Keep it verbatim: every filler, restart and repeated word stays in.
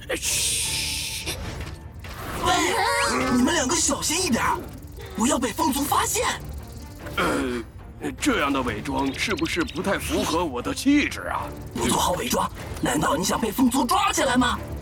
嘘！ 喂，你们两个小心一点，不要被风族发现。 呃，这样的伪装是不是不太符合我的气质啊？ 不做好伪装，难道你想被风族抓起来吗？